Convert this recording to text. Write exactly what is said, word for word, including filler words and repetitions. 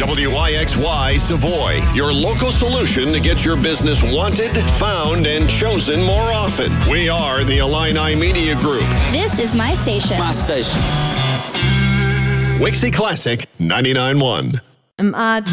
W I X Y Savoy, your local solution to get your business wanted, found, and chosen more often. We are the Illini Media Group. This is my station. My station. Wixie Classic ninety-nine point one. Am I